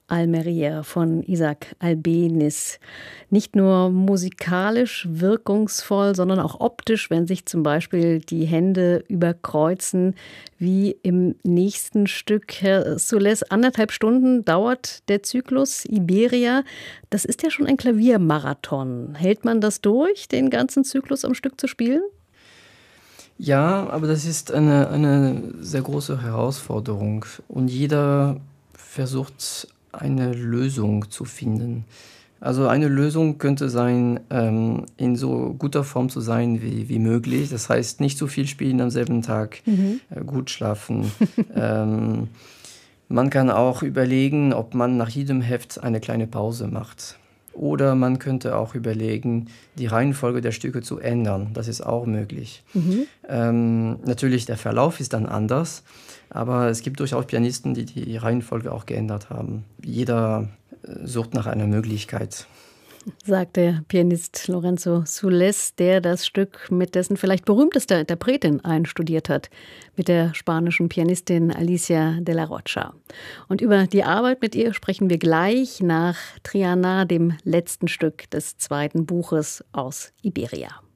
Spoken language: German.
Almeria von Isaac Albéniz. Nicht nur musikalisch wirkungsvoll, sondern auch optisch, wenn sich zum Beispiel die Hände überkreuzen, wie im nächsten Stück. Herr Soules, 1,5 Stunden dauert der Zyklus Iberia. Das ist ja schon ein Klaviermarathon. Hält man das durch, den ganzen Zyklus am Stück zu spielen? Ja, aber das ist eine sehr große Herausforderung und jeder versucht, eine Lösung zu finden. Also eine Lösung könnte sein, in so guter Form zu sein wie möglich. Das heißt, nicht zu viel spielen am selben Tag, gut schlafen. Man kann auch überlegen, ob man nach jedem Heft eine kleine Pause macht. Oder man könnte auch überlegen, die Reihenfolge der Stücke zu ändern. Das ist auch möglich. Natürlich, der Verlauf ist dann anders, aber es gibt durchaus Pianisten, die die Reihenfolge auch geändert haben. Jeder sucht nach einer Möglichkeit. Sagt der Pianist Lorenzo Soules, der das Stück mit dessen vielleicht berühmtester Interpretin einstudiert hat, mit der spanischen Pianistin Alicia de la Rocha. Und über die Arbeit mit ihr sprechen wir gleich nach Triana, dem letzten Stück des zweiten Buches aus Iberia.